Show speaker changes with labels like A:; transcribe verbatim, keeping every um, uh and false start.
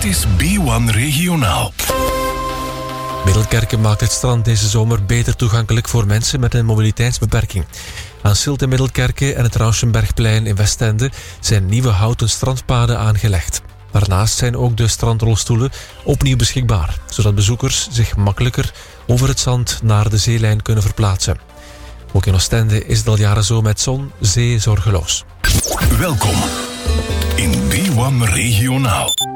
A: is B één Regionaal.
B: Middelkerke maakt het strand deze zomer beter toegankelijk voor mensen met een mobiliteitsbeperking. Aan Silt en Middelkerke en het Rauschenbergplein in Westende zijn nieuwe houten strandpaden aangelegd. Daarnaast zijn ook de strandrolstoelen opnieuw beschikbaar, zodat bezoekers zich makkelijker over het zand naar de zeelijn kunnen verplaatsen. Ook in Oostende is het al jaren zo met zon, zee zorgeloos.
A: Welkom in B één Regionaal.